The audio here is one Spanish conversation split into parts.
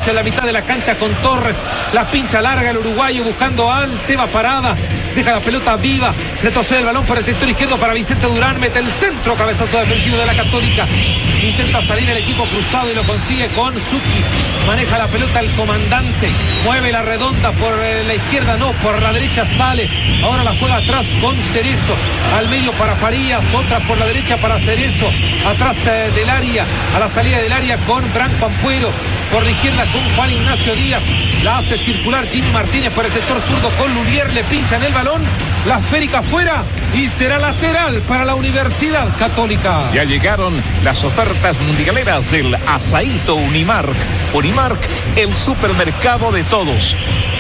en la mitad de la cancha con Torres. La pincha larga el uruguayo buscando al Seba Parada. Deja la pelota viva. Retrocede el balón por el sector izquierdo para Vicente Durán. Mete el centro, cabezazo defensivo de la Católica. Intenta salir el equipo cruzado y lo consigue con Zucchi. Maneja la pelota el comandante. Mueve la redonda por la izquierda, no, por la derecha sale. Ahora la juega atrás con Cerezo. Al medio para Farías. Otra por la derecha para Cerezo. Atrás del área, a la salida del área con Branco Ampuero. Por la izquierda con Juan Ignacio Díaz. La hace circular Jimmy Martínez por el sector zurdo con Lurier. Le pinchan el balón. La esférica fuera y será lateral para la Universidad Católica. Ya llegaron las ofertas mundialeras del Asaíto Unimark. Unimark, el supermercado de todos.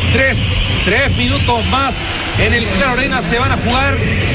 3 minutos más en el Claro Arena se van a jugar.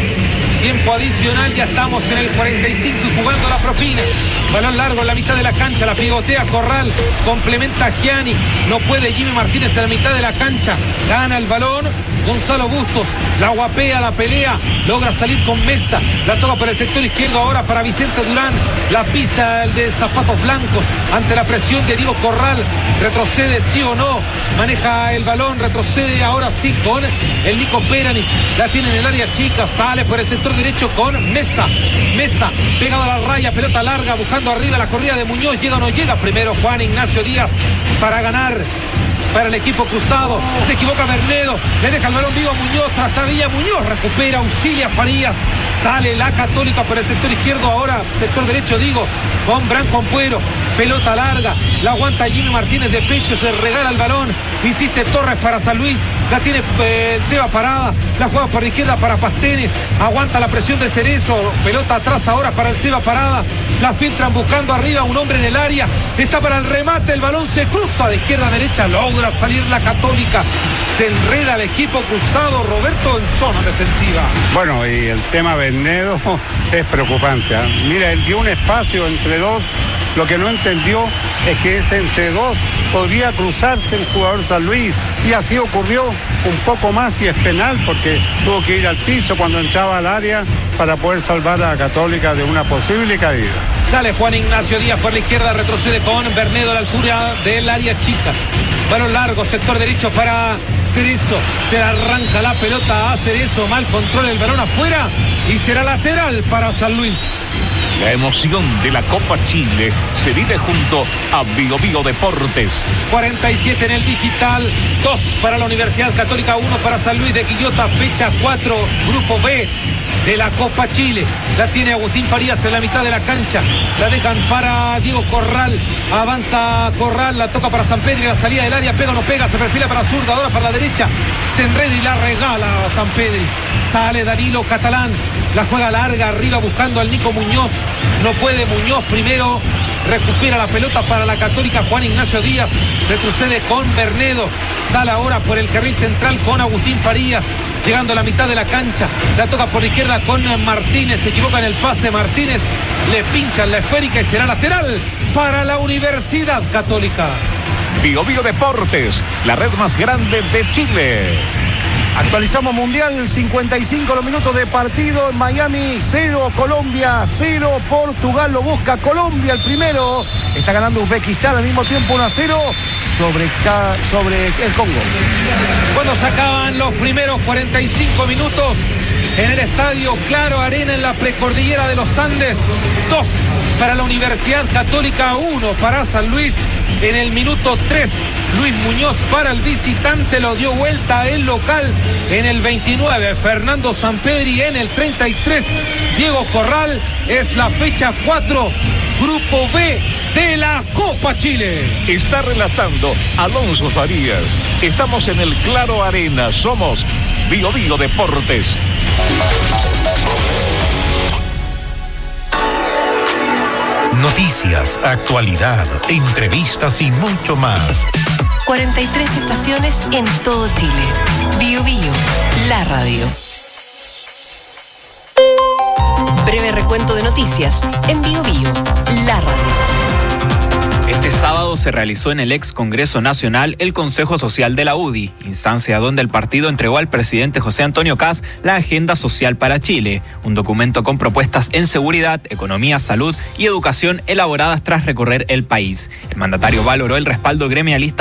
Tiempo adicional, ya estamos en el 45 y jugando la propina. Balón largo en la mitad de la cancha, la pivotea Corral, complementa a Gianni. No puede Jimmy Martínez en la mitad de la cancha. Gana el balón Gonzalo Bustos, la guapea, la pelea, logra salir con Mesa. La toca por el sector izquierdo ahora para Vicente Durán. La pisa el de zapatos blancos ante la presión de Diego Corral. Retrocede sí o no. Maneja el balón, retrocede ahora sí con el Nico Peranich. La tiene en el área chica, sale por el sector derecho con Mesa. Mesa, pegado a la raya, pelota larga, buscando arriba la corrida de Muñoz. ¿Llega o no llega? Primero Juan Ignacio Díaz para ganar para el equipo cruzado. Se equivoca Bernedo, le deja el balón vivo a Muñoz, trastabilla Muñoz, recupera, auxilia Farías. Sale la Católica por el sector izquierdo, ahora sector derecho digo, con Branco Ampuero. Pelota larga, la aguanta Jimmy Martínez de pecho, se regala el balón. Insiste Torres para San Luis, la tiene el Seba Parada, la juega por la izquierda para Pastenes, aguanta la presión de Cerezo, pelota atrás ahora para el Seba Parada, la filtran buscando arriba un hombre en el área, está para el remate, el balón se cruza de izquierda a derecha, logra salir la Católica, se enreda el equipo cruzado, Roberto, en zona defensiva. Bueno, y el tema Bernedo es preocupante, ¿eh? Mira, él dio un espacio entre dos. Lo que no entendió es que ese entre dos podría cruzarse el jugador San Luis. Y así ocurrió, un poco más y es penal porque tuvo que ir al piso cuando entraba al área para poder salvar a la Católica de una posible caída. Sale Juan Ignacio Díaz por la izquierda, retrocede con Bernedo a la altura del área chica. Balón largo, sector derecho para Cerezo. Se arranca la pelota a Cerezo, mal control el balón afuera y será lateral para San Luis. La emoción de la Copa Chile se vive junto a Bio Bio Deportes. 47 en el digital, 2 para la Universidad Católica, 1 para San Luis de Quillota, fecha 4, Grupo B de la Copa Chile. La tiene Agustín Farías en la mitad de la cancha. La dejan para Diego Corral. Avanza Corral, la toca para San Pedro y la salida del área, pega o no pega, se perfila para zurda, ahora para la derecha. Se enreda y la regala a San Pedro. Sale Danilo Catalán. La juega larga arriba buscando al Nico Muñoz. No puede Muñoz primero. Recupera la pelota para la Católica Juan Ignacio Díaz. Retrocede con Bernedo. Sale ahora por el carril central con Agustín Farías. Llegando a la mitad de la cancha. La toca por izquierda con Martínez. Se equivoca en el pase Martínez. Le pinchan la esférica y será lateral para la Universidad Católica. Bio Bio Deportes, la red más grande de Chile. Actualizamos Mundial, 55 los minutos de partido en Miami, 0 Colombia, 0 Portugal, lo busca Colombia el primero, está ganando Uzbekistán al mismo tiempo 1-0 sobre el Congo. Cuando se acaban los primeros 45 minutos en el estadio Claro Arena en la precordillera de los Andes, 2 para la Universidad Católica, 1 para San Luis. En el minuto 3, Luis Muñoz para el visitante, lo dio vuelta el local. En el 29, Fernando Sampedri. En el 33, Diego Corral. Es la fecha 4, Grupo B de la Copa Chile. Está relatando Alonso Farías. Estamos en el Claro Arena. Somos Bio Bio Deportes. Noticias, actualidad, entrevistas y mucho más. 43 estaciones en todo Chile. Bio Bio, la radio. Breve recuento de noticias en Bio Bio, la radio. Este sábado se realizó en el ex Congreso Nacional el Consejo Social de la UDI, instancia donde el partido entregó al presidente José Antonio Kast la Agenda Social para Chile, un documento con propuestas en seguridad, economía, salud y educación elaboradas tras recorrer el país. El mandatario valoró el respaldo gremialista